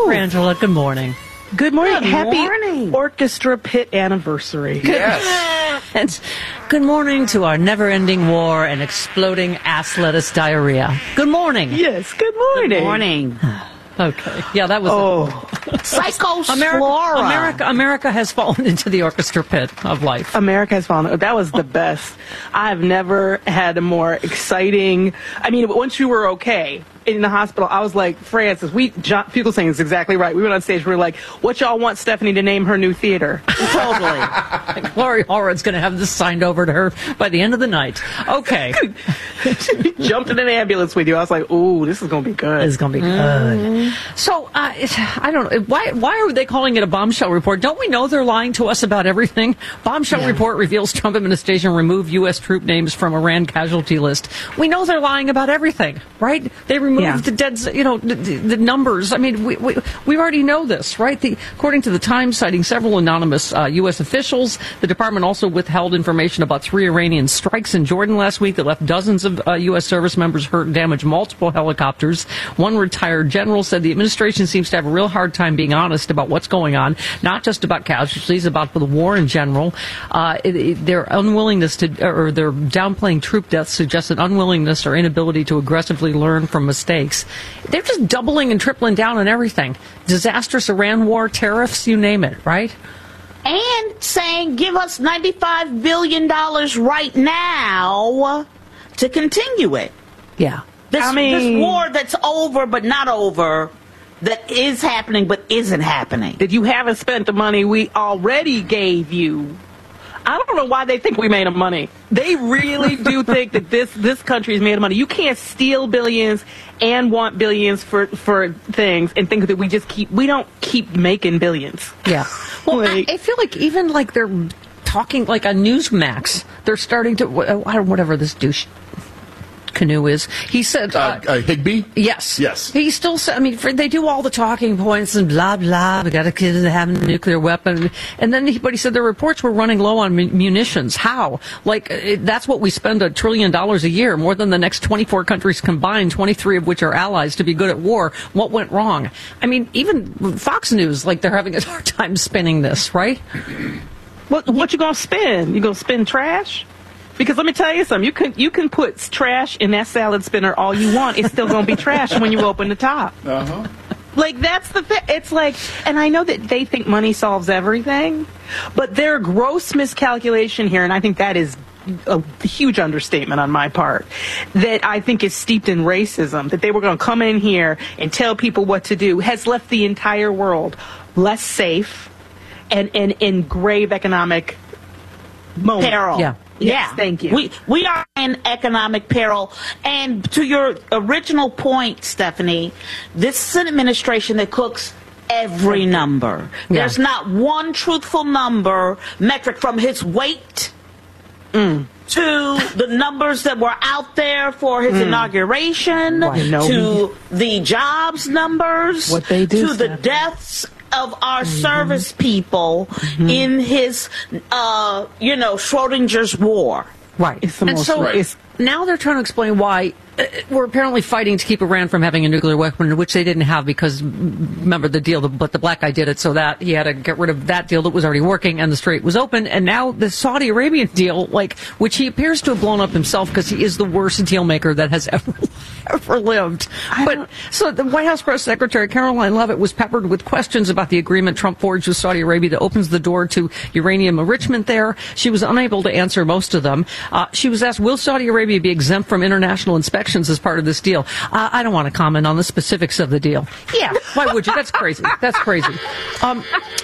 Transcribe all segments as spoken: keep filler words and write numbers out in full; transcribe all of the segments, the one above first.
Ooh. Angela, good morning. Good morning. Good Happy morning. Orchestra Pit anniversary. Yes. And good morning to our never-ending war and exploding ass lettuce diarrhea. Good morning. Yes, good morning. Good morning. Okay. Yeah, that was Oh, Psychoslora. America, America. America has fallen into the orchestra pit of life. America has fallen. That was the best. I've never had a more exciting. I mean, once you were okay in the hospital, I was like, Francis, we, John Fugelsang is exactly right. We went on stage, we were like, what y'all want Stephanie to name her new theater? Totally. Lori Allred's going to have this signed over to her by the end of the night. Okay. Jumped in an ambulance with you. I was like, ooh, this is going to be good. It's going to be good. Mm-hmm. So, uh, it, I don't know. Why, why are they calling it a bombshell report? Don't we know they're lying to us about everything? Bombshell yeah. report reveals Trump administration remove U S troop names from Iran casualty list. We know they're lying about everything, right? They removed yeah. the dead, you know, the, the numbers. I mean, we, we we already know this, right? The, according to the Times, citing several anonymous uh, U S officials, the department also withheld information about three Iranian strikes in Jordan last week that left dozens of uh, U S service members hurt and damaged multiple helicopters. One retired general said the administration seems to have a real hard time being honest about what's going on, not just about casualties, about the war in general. Uh, it, it, their unwillingness to, or their downplaying troop deaths suggests an unwillingness or inability to aggressively learn from mistakes. They're just doubling and tripling down on everything. Disastrous Iran war, tariffs, you name it, right? And saying, give us ninety-five billion dollars right now to continue it. Yeah. This, I mean, this war that's over but not over, that is happening but isn't happening. That you haven't spent the money we already gave you. I don't know why they think we made of money. They really do think that this this country is made of money. You can't steal billions and want billions for, for things and think that we just keep, we don't keep making billions. Yeah. Well, like, I, I feel like even like they're talking like on Newsmax, they're starting to, whatever this douche Canoe is. He said, uh, uh, uh, Higbee? Yes. Yes. He still said, I mean, for, they do all the talking points and blah, blah. We got a kid that have a nuclear weapon. And then he, but he said the reports were running low on munitions. How? Like, it, that's what we spend a trillion dollars a year, more than the next twenty-four countries combined, twenty-three of which are allies to be good at war. What went wrong? I mean, even Fox News, like, they're having a hard time spinning this, right? What, what you gonna spin? You gonna spin trash? Because let me tell you something, you can you can put trash in that salad spinner all you want. It's still going to be trash when you open the top. Uh-huh. Like, that's the thing. It's like, and I know that they think money solves everything, but their gross miscalculation here, and I think that is a huge understatement on my part, that I think is steeped in racism, that they were going to come in here and tell people what to do, has left the entire world less safe and in in grave economic moment. Peril. Yeah. Yes, Yeah, thank you. We we are in economic peril. And to your original point, Stephanie, this is an administration that cooks every number. Yeah. There's not one truthful number, metric from his weight mm. to the numbers that were out there for his mm. inauguration, Why, to the jobs numbers, what they do, to the Stephanie. deaths of our mm-hmm. service people mm-hmm. in his, uh, you know, Schrodinger's war. Right. It's the and most so right. it's, now they're trying to explain why uh, we're apparently fighting to keep Iran from having a nuclear weapon, which they didn't have because, remember the deal, but the black guy did it so that he had to get rid of that deal that was already working and the strait was open. And now the Saudi Arabian deal, like, which he appears to have blown up himself because he is the worst deal maker that has ever ever lived. I But don't... so the White House press secretary Caroline Leavitt was peppered with questions about the agreement Trump forged with Saudi Arabia that opens the door to uranium enrichment there. She was unable to answer most of them. Uh, she was asked, will Saudi Arabia be exempt from international inspections as part of this deal? Uh, I don't want to comment on the specifics of the deal. Yeah, why would you? That's crazy. That's crazy. Um,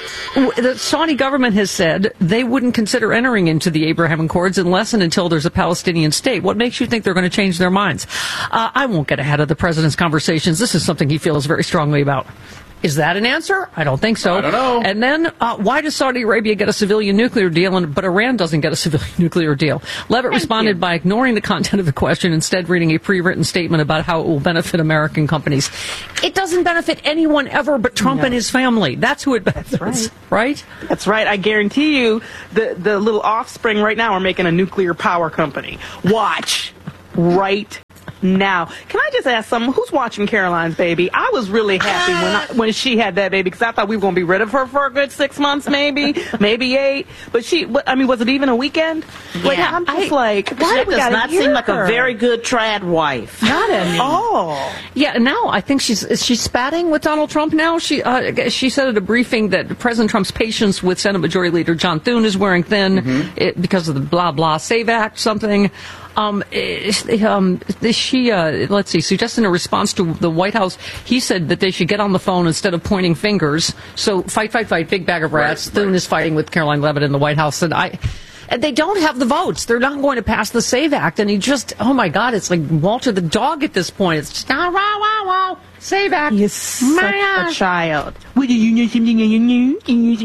the Saudi government has said they wouldn't consider entering into the Abraham Accords unless and until there's a Palestinian state. What makes you think they're going to change their minds? Uh, I won't get ahead of the president's conversations. This is something he feels very strongly about. Is that an answer? I don't think so. I don't know. And then, uh, why does Saudi Arabia get a civilian nuclear deal, and, but Iran doesn't get a civilian nuclear deal? Leavitt Thank responded you. by ignoring the content of the question, instead reading a pre-written statement about how it will benefit American companies. It doesn't benefit anyone ever but Trump No. and his family. That's who it benefits, right. right? That's right. I guarantee you, the, the little offspring right now are making a nuclear power company. Watch. Right now. Can I just ask someone who's watching Caroline's baby? I was really happy when I, when she had that baby because I thought we were going to be rid of her for a good six months, maybe, maybe eight. But she, I mean, was it even a weekend? Like, Yeah. I'm just I- like, why That do we does gotta not hear seem like her? a very good trad wife. Not at all. Yeah, now I think she's is she spatting with Donald Trump now. She uh, she said at a briefing that President Trump's patience with Senate Majority Leader John Thune is wearing thin Mm-hmm. it, because of the blah blah Save Act something. Um, is- um, is she uh, let's see, suggesting a response to the White House, he said that they should get on the phone instead of pointing fingers. So fight, fight, fight, big bag of rats. Right, Thune right. is fighting with Caroline Leavitt in the White House, and I. And they don't have the votes. They're not going to pass the Save Act. And he just, oh my God, it's like Walter the dog at this point. It's just, ah, wow, wow, wow, Save Act. He is such My- a child. Well, do you know something I don't know? Do you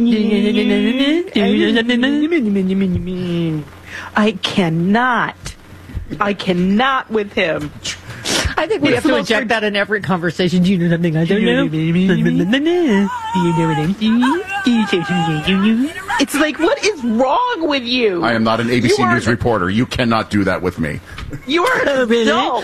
know something? I cannot. I cannot with him. I think we It's have the to most inject that in every conversation. Do you know something I don't know? It's like, what is wrong with you? I am not an A B C You are News the- reporter. You cannot do that with me. You are an adult.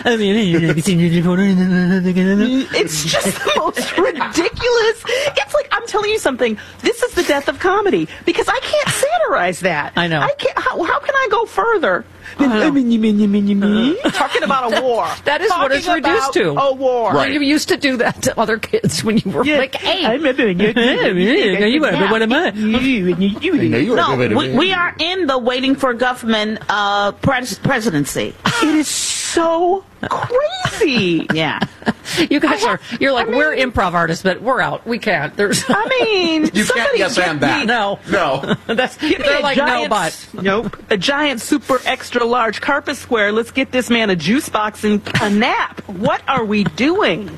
It's just the most ridiculous. It's like, I'm telling you something. This is the death of comedy because I can't satirize that. I know. I can't. How, how can I go further? I know. Talking about a war. That is what it's Talking reduced to. about A war. Right. You used to do that to other kids when you were Yeah. like, hey. I remember you. You were, Yeah. what am I? Hey, now you are No, good at we, it. we are in the waiting for Guffman uh, pres- presidency. It is so crazy. Yeah. You guys I are, have- you're like, I mean- we're improv artists, but we're out. We can't. There's, I mean, You can't somebody yes get and that. me- no. No. That's, Give me they're a like, no, giant, but. nope, a giant, super, extra large carpet square. Let's get this man a juice box and a nap. What are we doing?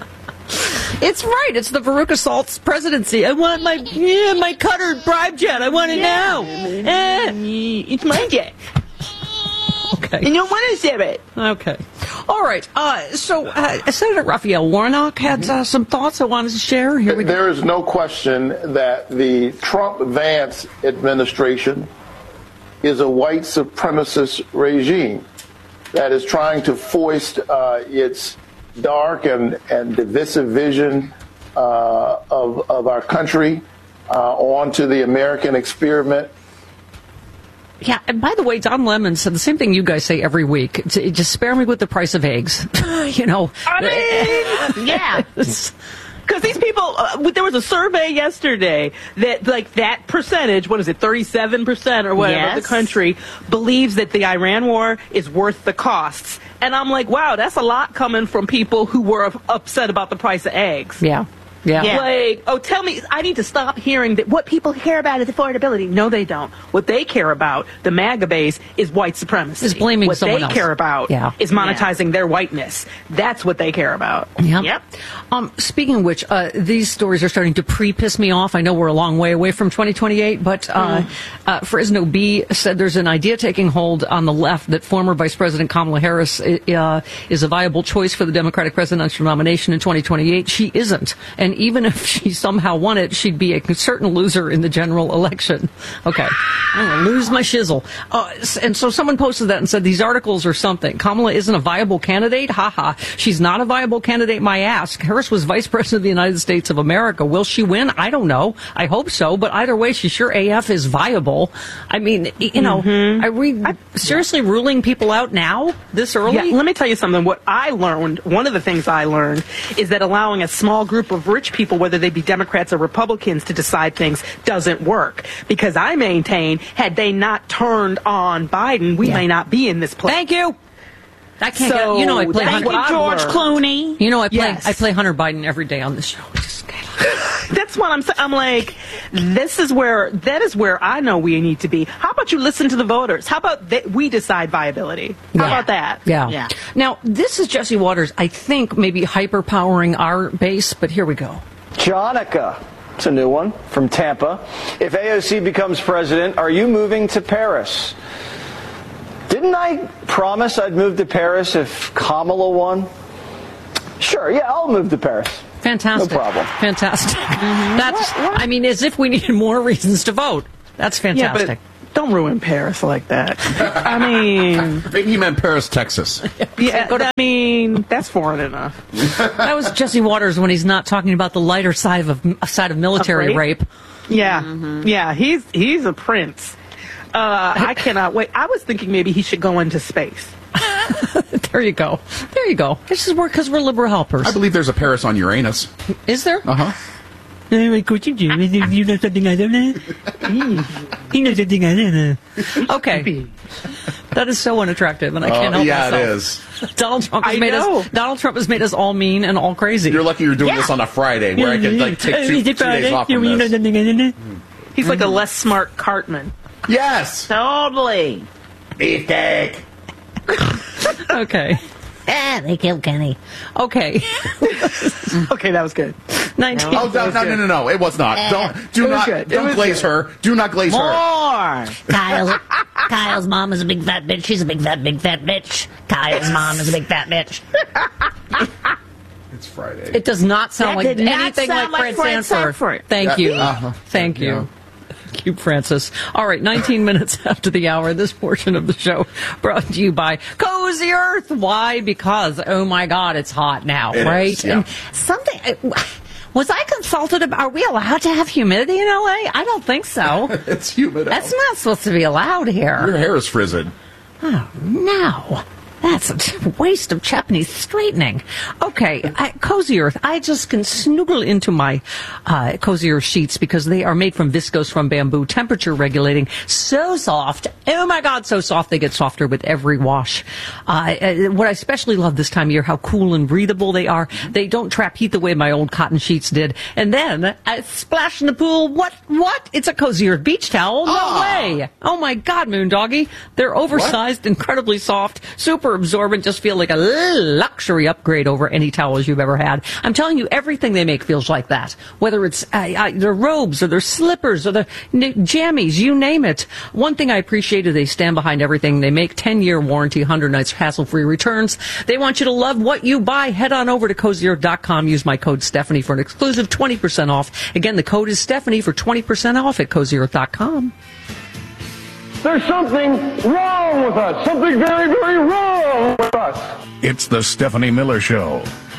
It's right. It's the Veruca Salt's presidency. I want my, yeah, my Cutter bribe jet. I want it now. Eh. It's my jet. Okay. And you want to share it. Okay. All right. Uh, so, uh, Senator Raphael Warnock had uh, some thoughts I wanted to share. Here we go. There is no question that the Trump-Vance administration is a white supremacist regime that is trying to foist uh, its dark and, and divisive vision uh, of, of our country uh, onto the American experiment. Yeah, and by the way, Don Lemon said the same thing you guys say every week. It's, it, just spare me with the price of eggs. you know. I mean, yeah. Because these people, uh, there was a survey yesterday that, like, that percentage, what is it, thirty-seven percent or whatever, of Yes. the country believes that the Iran war is worth the costs. And I'm like, wow, that's a lot coming from people who were up- upset about the price of eggs. Yeah. Yeah. Yeah. Like, oh, tell me, I need to stop hearing that what people care about is affordability. No, they don't. What they care about, the MAGA base, is white supremacy. Is blaming what someone they else. care about Yeah. is monetizing their whiteness. That's what they care about. Yeah. Yep. Um, speaking of which, uh, these stories are starting to pre-piss me off. I know we're a long way away from twenty twenty-eight, but uh, uh, Fresno B said there's an idea taking hold on the left that former Vice President Kamala Harris uh, is a viable choice for the Democratic presidential nomination in twenty twenty-eight. She isn't. And even if she somehow won it, she'd be a certain loser in the general election. Okay. I'm going to lose my shizzle. Uh, and so someone posted that and said these articles are something. Kamala isn't a viable candidate? Ha ha. She's not a viable candidate, my ass. Harris was Vice President of the United States of America. Will she win? I don't know. I hope so. But either way, she sure A F is viable. I mean, you know, Mm-hmm. are we seriously ruling people out now, this early? Yeah, let me tell you something. What I learned, one of the things I learned, is that allowing a small group of rich people, whether they be Democrats or Republicans, to decide things doesn't work. Because I maintain, had they not turned on Biden, we Yeah. may not be in this place. Thank you. I can't So, get, you know, I play that's Hunter. what I've George learned. Clooney. You know, I play, Yes. I play Hunter Biden every day on this show. Just kidding. That's what I'm saying. I'm like, this is where, that is where I know we need to be. How about you listen to the voters? How about that we decide viability? How Yeah. about that? Yeah. Yeah. Now, this is Jesse Waters, I think, maybe hyper-powering our base, but here we go. Jonica, it's a new one from Tampa. If A O C becomes president, are you moving to Paris? Didn't I promise I'd move to Paris if Kamala won? Sure, yeah, I'll move to Paris. Fantastic. No problem. Fantastic. That's, I mean, as if we needed more reasons to vote. That's Yeah, fantastic. but Don't ruin Paris like that. I mean, maybe he meant Paris, Texas. Yeah, I mean that's foreign enough. That was Jesse Waters when he's not talking about the lighter side of side of military Of rape. rape? Yeah, mm-hmm. yeah, he's he's a prince. Uh, I cannot wait. I was thinking maybe he should go into space. There you go. There you go. This is because we're liberal helpers. I believe there's a Paris on Uranus. Is there? Uh huh. What you do? You know something I don't know? You know something I don't know? Okay. That is so unattractive, and I can't uh, help yeah, myself. Yeah, it is. Donald Trump has I made know. us. Donald Trump has made us all mean and all crazy. You're lucky you're doing Yeah. this on a Friday where I can like take two, two days off from You know this. something I don't know? He's like a less smart Cartman. Yes. Totally. Beefcake. Okay. Ah, they killed Kenny. Okay. Okay, that was good. nineteen. Oh no, no, no, no, no! It was not. Don't, do It was not, good. It don't was glaze good. her. Do not glaze her. More. Kyle's, Kyle's mom is a big fat bitch. She's a big fat, big fat bitch. Kyle's mom is a big fat bitch. It's Friday. It does not sound That like did not anything sound like like Fred Fred Sanford. Sanford. Thank That- you. uh-huh. Thank you. Yeah. Thank you, Francis. All right, nineteen minutes after the hour, this portion of the show brought to you by Cozy Earth. Why? Because, oh my God, it's hot now, It right? is, yeah. And something... Was I consulted about, are we allowed to have humidity in L A? I don't think so. It's humid. That's out. not supposed to be allowed here. Your hair is frizzed. Oh, no. That's a waste of Japanese straightening. Okay, I, Cozy Earth. I just can snuggle into my uh, Cozy Earth sheets because they are made from viscose from bamboo, temperature regulating, so soft. Oh my God, so soft. They get softer with every wash. Uh, uh, what I especially love this time of year, how cool and breathable they are. They don't trap heat the way my old cotton sheets did. And then I splash in the pool. What? What? It's a Cozy Earth beach towel. No Ah. way. Oh my God, Moondoggy. They're oversized, incredibly soft, super absorbent, just feel like a little luxury upgrade over any towels you've ever had. I'm telling you, everything they make feels like that. Whether it's uh, uh, their robes or their slippers or the n- jammies, you name it. One thing I appreciate is they stand behind everything. They make ten-year warranty, one hundred nights hassle-free returns. They want you to love what you buy. Head on over to cozy earth dot com. Use my code Stephanie for an exclusive twenty percent off. Again, the code is Stephanie for twenty percent off at cozy earth dot com. There's something wrong with us. Something very, very wrong with us. It's the Stephanie Miller Show.